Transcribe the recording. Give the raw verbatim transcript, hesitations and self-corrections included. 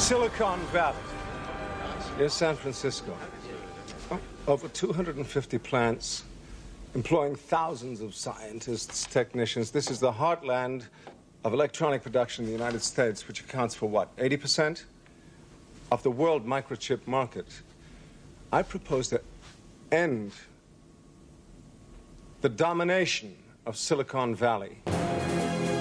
Silicon Valley. Here's San Francisco. Oh, over two hundred fifty plants, employing thousands of scientists, technicians. This is the heartland of electronic production in the United States, which accounts for what, eighty percent of the world microchip market. I propose to end the domination of Silicon Valley.